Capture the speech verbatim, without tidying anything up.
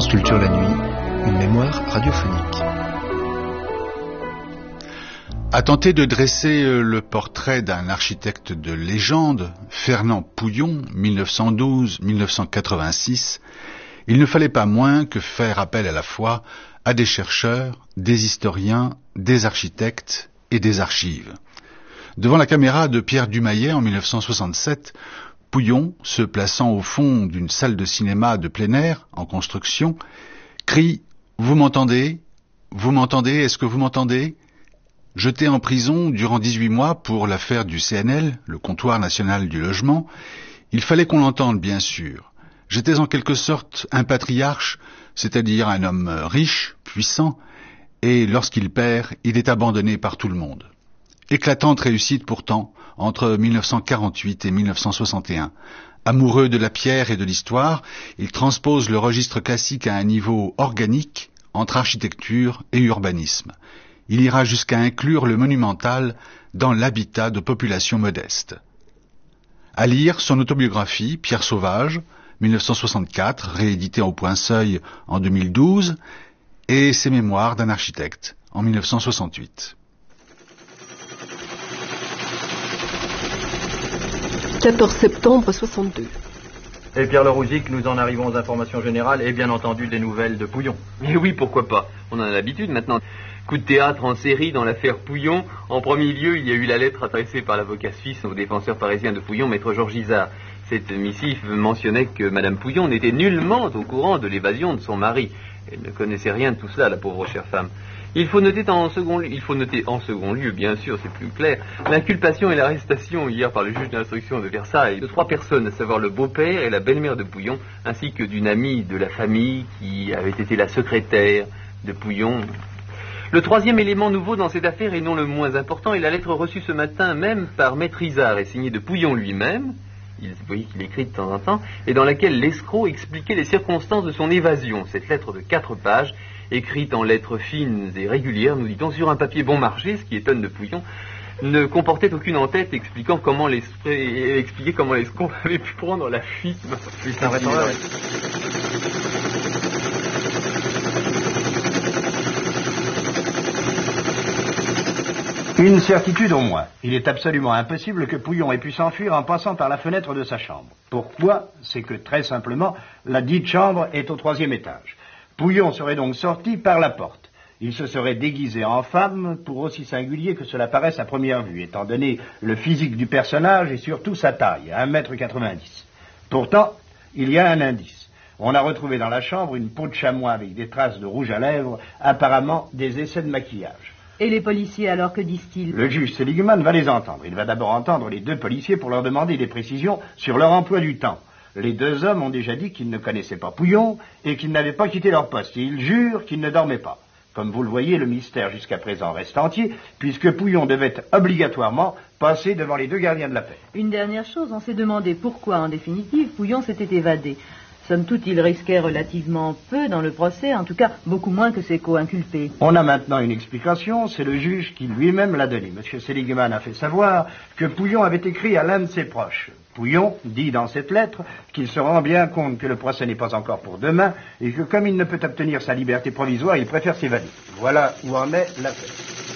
France Culture la nuit, une mémoire radiophonique. A tenté de dresser le portrait d'un architecte de légende, Fernand Pouillon, mille neuf cent douze à mille neuf cent quatre-vingt-six, il ne fallait pas moins que faire appel à la fois à des chercheurs, des historiens, des architectes et des archives. Devant la caméra de Pierre Dumayet en mille neuf cent soixante-sept, Pouillon, se plaçant au fond d'une salle de cinéma de plein air, en construction, crie « Vous m'entendez ? Vous m'entendez ? Est-ce que vous m'entendez ?» Jeté en prison durant dix-huit mois pour l'affaire du C N L, le comptoir national du logement, il fallait qu'on l'entende bien sûr. J'étais en quelque sorte un patriarche, c'est-à-dire un homme riche, puissant, et lorsqu'il perd, il est abandonné par tout le monde. Éclatante réussite pourtant, entre mille neuf cent quarante-huit et mille neuf cent soixante et un. Amoureux de la pierre et de l'histoire, il transpose le registre classique à un niveau organique entre architecture et urbanisme. Il ira jusqu'à inclure le monumental dans l'habitat de populations modestes. À lire son autobiographie, Pierre Sauvage, mille neuf cent soixante-quatre, réédité au Point Seuil en deux mille douze, et ses mémoires d'un architecte en mille neuf cent soixante-huit. quatorze septembre soixante-deux. Et Pierre Lerouzic, nous en arrivons aux informations générales et bien entendu des nouvelles de Pouillon. Mais oui, pourquoi pas. On en a l'habitude maintenant. Coup de théâtre en série dans l'affaire Pouillon. En premier lieu, il y a eu la lettre adressée par l'avocat suisse au défenseur parisien de Pouillon, maître Georges Isard. Cette missive mentionnait que Madame Pouillon n'était nullement au courant de l'évasion de son mari. Elle ne connaissait rien de tout cela, la pauvre chère femme. Il faut noter en second lieu, il faut noter en second lieu, bien sûr, c'est plus clair, l'inculpation et l'arrestation hier par le juge d'instruction de Versailles de trois personnes, à savoir le beau-père et la belle-mère de Pouillon, ainsi que d'une amie de la famille qui avait été la secrétaire de Pouillon. Le troisième élément nouveau dans cette affaire, et non le moins important, est la lettre reçue ce matin même par maître Isard et signée de Pouillon lui-même, vous voyez qu'il écrit de temps en temps, et dans laquelle l'escroc expliquait les circonstances de son évasion. Cette lettre de quatre pages, écrite en lettres fines et régulières, nous dit-on, sur un papier bon marché, ce qui étonne de Pouillon, ne comportait aucune en-tête expliquant comment l'esprit, expliquer comment l'escroc avait pu prendre la fuite. C'est un rétorsion. Une certitude au moins. Il est absolument impossible que Pouillon ait pu s'enfuir en passant par la fenêtre de sa chambre. Pourquoi ? C'est que, très simplement, la dite chambre est au troisième étage. Pouillon serait donc sorti par la porte. Il se serait déguisé en femme, pour aussi singulier que cela paraisse à première vue, étant donné le physique du personnage et surtout sa taille, un mètre quatre-vingt-dix. Pourtant, il y a un indice. On a retrouvé dans la chambre une peau de chamois avec des traces de rouge à lèvres, apparemment des essais de maquillage. Et les policiers, alors, que disent-ils ? Le juge Seligman va les entendre. Il va d'abord entendre les deux policiers pour leur demander des précisions sur leur emploi du temps. Les deux hommes ont déjà dit qu'ils ne connaissaient pas Pouillon et qu'ils n'avaient pas quitté leur poste. Et ils jurent qu'ils ne dormaient pas. Comme vous le voyez, le mystère jusqu'à présent reste entier, puisque Pouillon devait obligatoirement passer devant les deux gardiens de la paix. Une dernière chose, on s'est demandé pourquoi, en définitive, Pouillon s'était évadé. Somme toute, il risquait relativement peu dans le procès, en tout cas beaucoup moins que ses co-inculpés. On a maintenant une explication, c'est le juge qui lui-même l'a donnée. Monsieur Seligman a fait savoir que Pouillon avait écrit à l'un de ses proches. Pouillon dit dans cette lettre qu'il se rend bien compte que le procès n'est pas encore pour demain et que comme il ne peut obtenir sa liberté provisoire, il préfère s'évader. Voilà où en est l'affaire.